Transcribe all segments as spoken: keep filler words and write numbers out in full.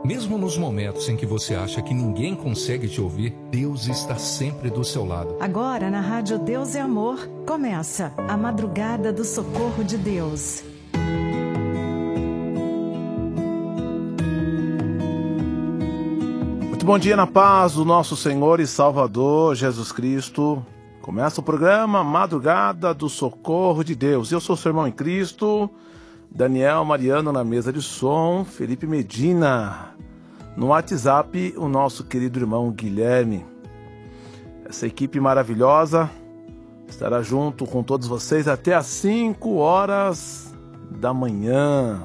Mesmo nos momentos em que você acha que ninguém consegue te ouvir, Deus está sempre do seu lado. Agora, na Rádio Deus é Amor, começa a Madrugada do Socorro de Deus. Muito bom dia na paz do nosso Senhor e Salvador Jesus Cristo. Começa o programa Madrugada do Socorro de Deus. Eu sou seu irmão em Cristo, Daniel Mariano na mesa de som, Felipe Medina. No WhatsApp, o nosso querido irmão Guilherme. Essa equipe maravilhosa estará junto com todos vocês até às cinco horas da manhã.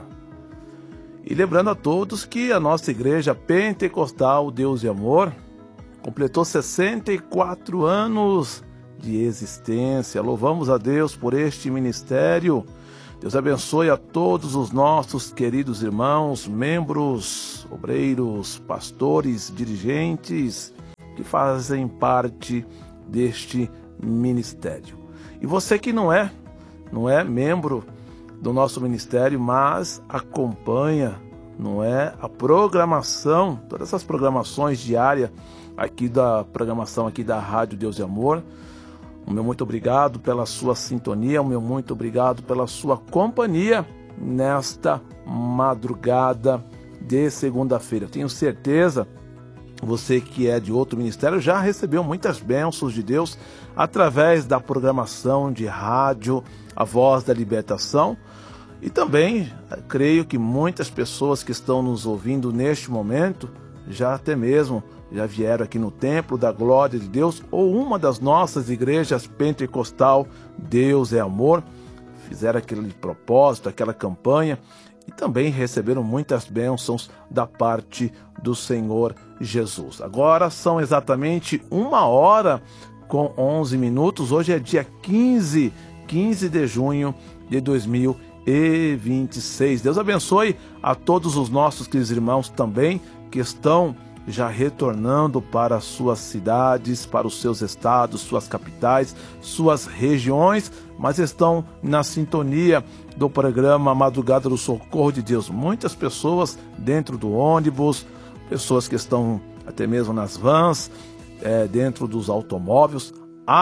E lembrando a todos que a nossa igreja pentecostal Deus e Amor completou sessenta e quatro anos de existência. Louvamos a Deus por este ministério. Deus abençoe a todos os nossos queridos irmãos, membros, obreiros, pastores, dirigentes que fazem parte deste ministério. E você que não é, não é membro do nosso ministério, mas acompanha, não é, a programação, todas essas programações diárias aqui da programação aqui da Rádio Deus e Amor. O meu muito obrigado pela sua sintonia, o meu muito obrigado pela sua companhia nesta madrugada de segunda-feira. Tenho certeza, você que é de outro ministério já recebeu muitas bênçãos de Deus através da programação de rádio, a Voz da Libertação. E também creio que muitas pessoas que estão nos ouvindo neste momento já até mesmo já vieram aqui no Templo da Glória de Deus ou uma das nossas igrejas pentecostal Deus é Amor, fizeram aquele propósito, aquela campanha e também receberam muitas bênçãos da parte do Senhor Jesus. Agora são exatamente uma hora com onze minutos, hoje é dia quinze, quinze de junho de dois mil e vinte e seis. Deus abençoe a todos os nossos queridos irmãos também que estão já retornando para suas cidades, para os seus estados, suas capitais, suas regiões, mas estão na sintonia do programa Madrugada do Socorro de Deus. Muitas pessoas dentro do ônibus, pessoas que estão até mesmo nas vans, é, dentro dos automóveis,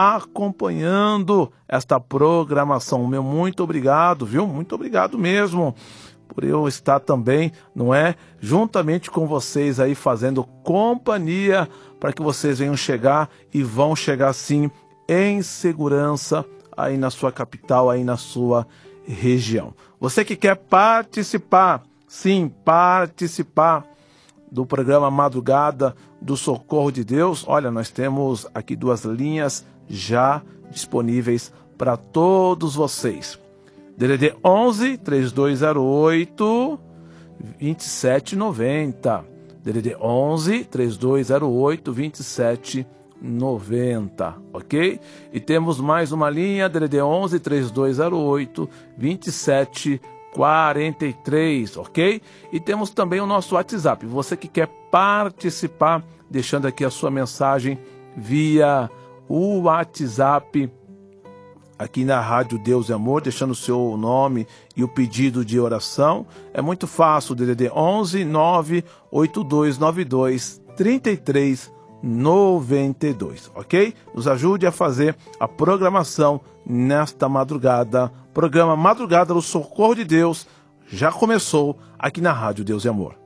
acompanhando esta programação. Meu muito obrigado, viu? Muito obrigado mesmo por eu estar também, não é, juntamente com vocês aí fazendo companhia para que vocês venham chegar e vão chegar sim em segurança aí na sua capital, aí na sua região. Você que quer participar, sim, participar do programa Madrugada do Socorro de Deus, olha, nós temos aqui duas linhas já disponíveis para todos vocês. D D D onze, três dois zero oito, dois sete nove zero. D D D onze, três dois zero oito, dois sete nove zero, ok? E temos mais uma linha, D D D onze, três dois zero oito, dois sete quatro três, ok? E temos também o nosso WhatsApp. Você que quer participar, deixando aqui a sua mensagem via o WhatsApp, aqui na Rádio Deus e Amor, deixando o seu nome e o pedido de oração. É muito fácil, D D D onze, nove oito dois nove dois, três três nove dois, ok? Nos ajude a fazer a programação nesta madrugada. Programa Madrugada do Socorro de Deus já começou aqui na Rádio Deus e Amor.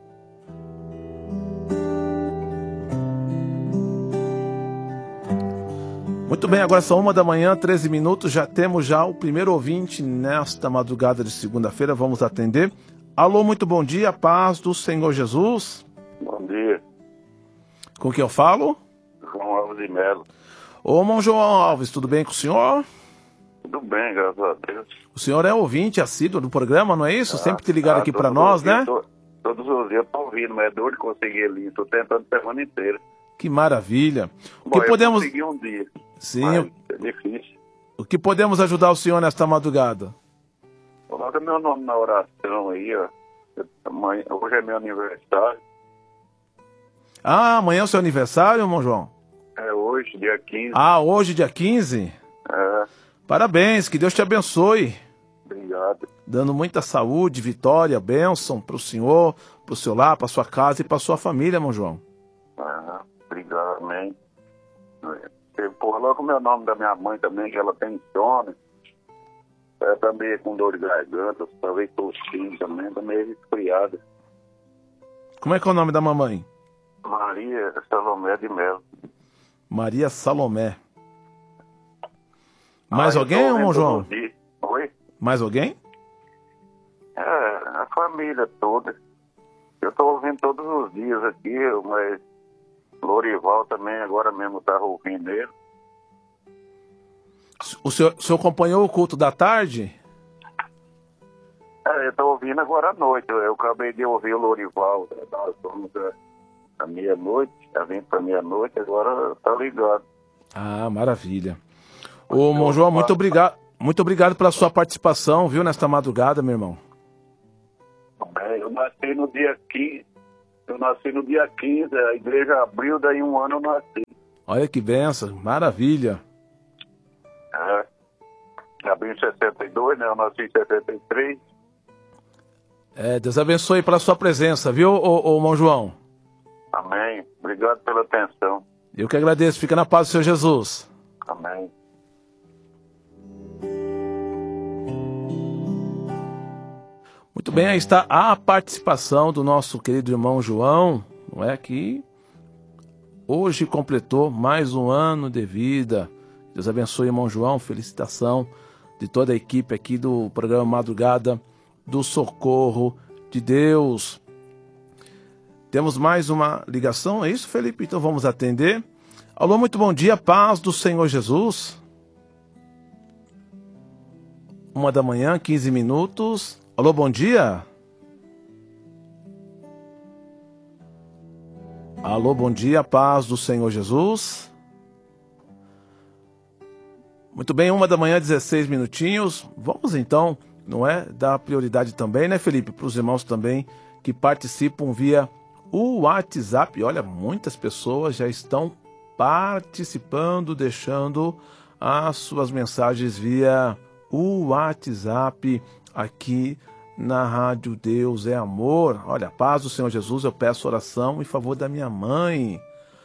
Muito bem, agora são uma da manhã, treze minutos, já temos já o primeiro ouvinte nesta madrugada de segunda-feira, vamos atender. Alô, muito bom dia, paz do Senhor Jesus. Bom dia. Com quem eu falo? João Alves de Melo. Ô, irmão João Alves, tudo bem com o senhor? Tudo bem, graças a Deus. O senhor é ouvinte assíduo do programa, não é isso? Ah, Sempre te ligaram ah, aqui para nós, né? Tô, todos os dias eu tô ouvindo, mas é dor de conseguir ali, tô tentando a semana inteira. Que maravilha. O Bom, que podemos... eu consegui um dia. Sim. Mas é difícil. O que podemos ajudar o senhor nesta madrugada? Coloca meu nome na oração aí, ó. Amanhã, hoje é meu aniversário. Ah, amanhã é o seu aniversário, irmão João? É hoje, dia quinze. Ah, hoje, dia quinze? É. Parabéns, que Deus te abençoe. Obrigado. dando muita saúde, vitória, bênção para o senhor, para o seu lar, para sua casa e para sua família, irmão João. Ah, obrigado, amém. Você pôr logo o meu nome da minha mãe também, que ela tem insônia. Ela tá meio com dor de garganta, talvez tossindo também, tá meio resfriada. Como é que é o nome da mamãe? Maria Salomé de Melo. Maria Salomé. Mais Ah, alguém, eu tô irmão ouvindo João? todos os dias. Oi? Mais alguém? É, a família toda. Eu tô ouvindo todos os dias aqui, mas Lorival também agora mesmo tá ouvindo ele. O senhor, o senhor acompanhou o culto da tarde? É, eu tô ouvindo agora à noite. Eu, eu acabei de ouvir o Lorival. Né? Nós fomos à meia-noite, já vim pra meia-noite, agora tá ligado. Ah, maravilha. Ô, irmão João, muito obrigado, muito obrigado pela sua participação, viu, nesta madrugada, meu irmão. É, eu nasci no dia quinze. Eu nasci no dia quinze, a igreja abriu, daí um ano eu nasci. Olha que benção, maravilha. É. Abriu em sessenta e dois, né? Eu nasci em setenta e três. É, Deus abençoe pela sua presença, viu, ô, ô, irmão João? Amém. Obrigado pela atenção. Eu que agradeço. Fica na paz do Senhor Jesus. Amém. Muito bem, aí está a participação do nosso querido irmão João, não é, que hoje completou mais um ano de vida. Deus abençoe, irmão João. Felicitação de toda a equipe aqui do programa Madrugada do Socorro de Deus. Temos mais uma ligação, é isso, Felipe? Então vamos atender. Alô, muito bom dia, paz do Senhor Jesus. Uma da manhã, quinze minutos. Alô, bom dia. Alô, bom dia, paz do Senhor Jesus. Muito bem, uma da manhã, dezesseis minutinhos. Vamos então, não é, dar prioridade também, né, Felipe, para os irmãos também que participam via o WhatsApp. Olha, muitas pessoas já estão participando, deixando as suas mensagens via o WhatsApp aqui na Rádio Deus é Amor. Olha, paz do Senhor Jesus, eu peço oração em favor da minha mãe.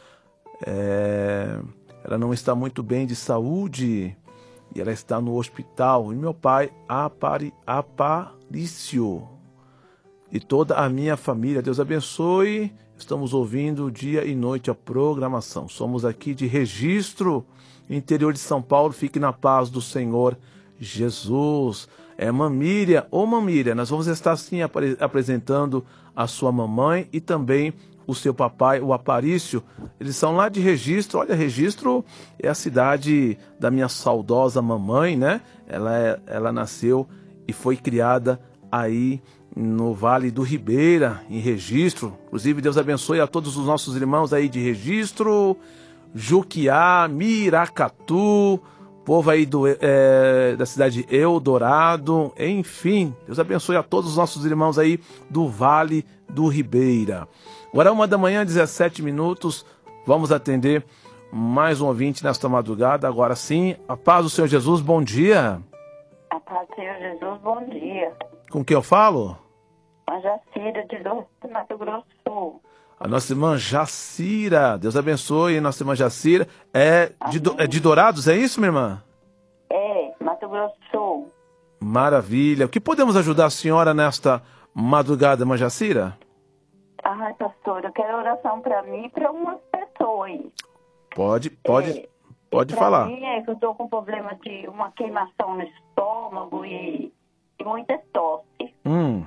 É, ela não está muito bem de saúde e ela está no hospital. E meu pai, Apari, Aparício, e toda a minha família. Deus abençoe. Estamos ouvindo dia e noite a programação. Somos aqui de Registro, interior de São Paulo. Fique na paz do Senhor Jesus. É Mamília, ô Mamília, nós vamos estar sim apre- apresentando a sua mamãe e também o seu papai, o Aparício. Eles são lá de Registro. Olha, Registro é a cidade da minha saudosa mamãe, né? Ela, é, ela nasceu e foi criada aí no Vale do Ribeira, em Registro. Inclusive, Deus abençoe a todos os nossos irmãos aí de Registro, Juquiá, Miracatu, povo aí do, é, da cidade de Eldorado, enfim, Deus abençoe a todos os nossos irmãos aí do Vale do Ribeira. Agora, uma da manhã, dezessete minutos, vamos atender mais um ouvinte nesta madrugada. Agora sim, a paz do Senhor Jesus, bom dia. A paz do Senhor Jesus, bom dia. Com quem eu falo? A Jacira de do Mato Grosso do Sul. A nossa irmã Jacira, Deus abençoe, nossa irmã Jacira. É de, do, é de Dourados, é isso, minha irmã? É, Mato Grosso do Sul. Maravilha. O que podemos ajudar a senhora nesta madrugada, irmã Jacira? Ai, pastor, eu quero oração para mim e para umas pessoas. Pode, pode, é, pode pra falar. Mim é que eu estou com problema de uma queimação no estômago e, e muita tosse. Hum.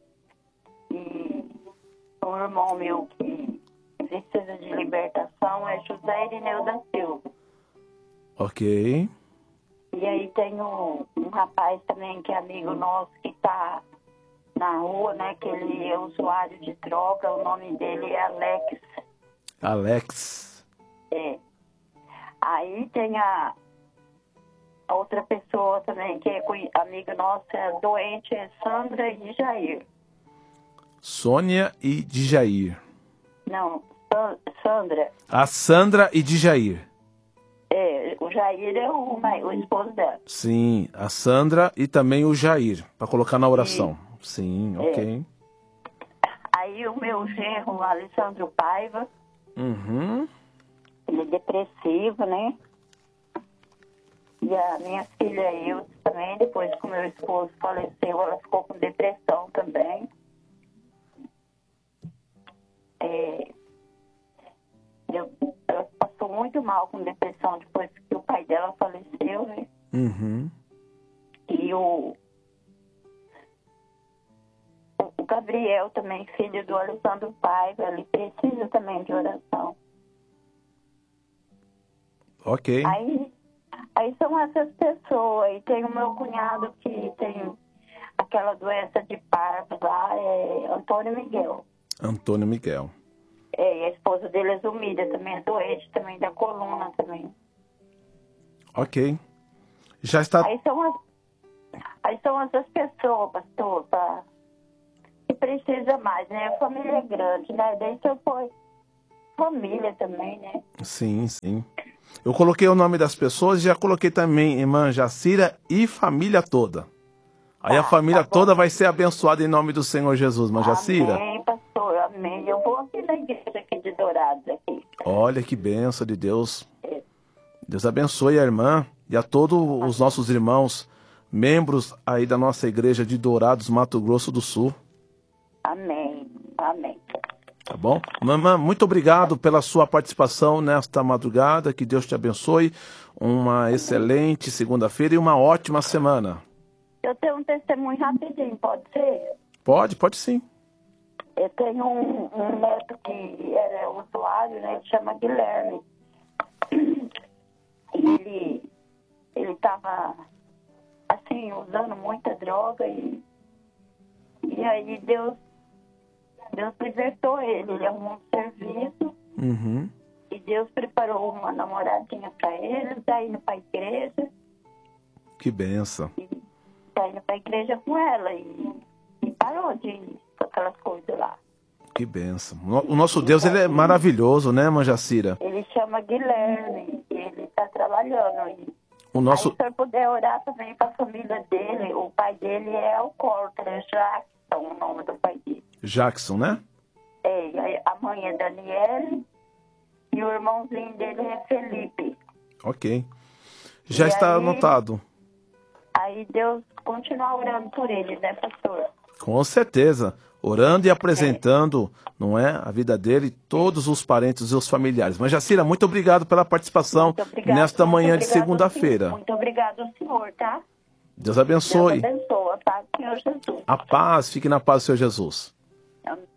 E o irmão meu que precisa de libertação é José Irineu da Silva. Ok. E aí tem um, um rapaz também que é amigo nosso que está na rua, né? Que ele é usuário de droga, o nome dele é Alex. Alex. É. Aí tem a, a outra pessoa também que é amiga nossa, é doente, é Sandra e Jair. Sônia e Djair. Não, Sa- Sandra. A Sandra e Djair. É, o Jair é o, o esposo dela. Sim, a Sandra e também o Jair, para colocar na oração. Sim, Sim ok. É. Aí o meu genro, o Alessandro Paiva, uhum. ele é depressivo, né? E a minha filha eu também, depois que o meu esposo faleceu, ela ficou com depressão também. É, eu, ela passou muito mal com depressão depois que o pai dela faleceu, né? Uhum. E o, o Gabriel também, filho do Alessandro Paiva, ele precisa também de oração. Ok. Aí, aí são essas pessoas. E tem o meu cunhado que tem aquela doença de Parvo lá, é Antônio Miguel. Antônio Miguel. É, e a esposa dele é Zumida, também é doente, também da coluna também. Ok. Já está... Aí são, as, aí são essas pessoas, pastor, pra, que precisa mais, né? A família é grande, né? Daí você põe família também, né? Sim, sim. Eu coloquei o nome das pessoas e já coloquei também irmã Jacira e família toda. Aí tá, a família tá toda vai ser abençoada em nome do Senhor Jesus, irmã Jacira. Amém, pastor, amém. Eu vou aqui na igreja aqui de Dourados aqui. Olha que bênção de Deus. Deus abençoe a irmã e a todos os nossos irmãos, membros aí da nossa igreja de Dourados, Mato Grosso do Sul. Amém, amém. Tá bom? Mamãe, muito obrigado pela sua participação nesta madrugada. Que Deus te abençoe. Uma excelente segunda-feira e uma ótima semana. Eu tenho um testemunho rapidinho, pode ser? Pode, pode sim. Eu tenho um, um neto que era usuário, né? Ele chama Guilherme. E ele ele estava, assim, usando muita droga e, e aí Deus, Deus libertou ele. Ele arrumou um serviço Uhum. e Deus preparou uma namoradinha para ele, tá indo para a igreja. Que benção. E tá indo para a igreja com ela e, e parou de ir com aquelas coisas lá. Que benção. O nosso Deus, ele é maravilhoso, né, irmã Jacira? Ele chama Guilherme e ele está trabalhando. E O nosso... aí, se eu puder orar também para a família dele, o pai dele é alcoólatra, é Jackson, o nome do pai dele. Jackson, né? É, a mãe é Daniele e o irmãozinho dele é Felipe. Ok. Já E está aí- anotado. Aí Deus continua orando por ele, né, pastor? Com certeza. Orando e apresentando, não é, a vida dele, todos os parentes e os familiares. Mas, Jacira, muito obrigado pela participação Muito obrigado, nesta muito manhã de obrigado, segunda-feira. Muito obrigado ao senhor, tá? Deus Deus abençoe. abençoe, tá, Senhor Jesus. A paz, fique na paz do Senhor Jesus. Amém.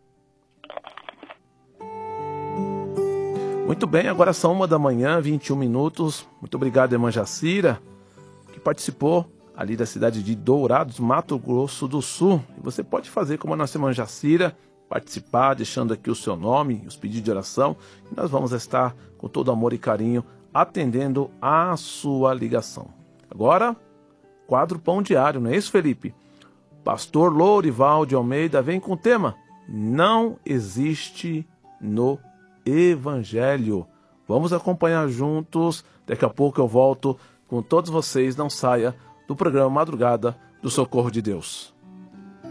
Muito bem, agora são uma da manhã, vinte e um minutos. Muito obrigado, irmã Jacira, que participou ali da cidade de Dourados, Mato Grosso do Sul. E você pode fazer como a nossa irmã Jacira, participar, deixando aqui o seu nome, os pedidos de oração. E nós vamos estar com todo amor e carinho atendendo a sua ligação. Agora, quadro Pão Diário, não é isso, Felipe? Pastor Lourival de Almeida vem com o tema Não Existe no Evangelho. Vamos acompanhar juntos. Daqui a pouco eu volto com todos vocês. Não saia do programa Madrugada do Socorro de Deus.